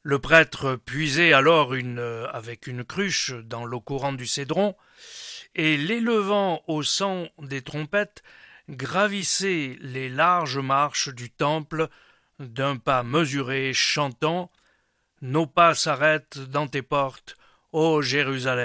Le prêtre puisait alors avec une cruche dans l'eau courante du Cédron, et l'élevant au son des trompettes, gravissait les larges marches du temple d'un pas mesuré, chantant « Nos pas s'arrêtent dans tes portes, ô Jérusalem ».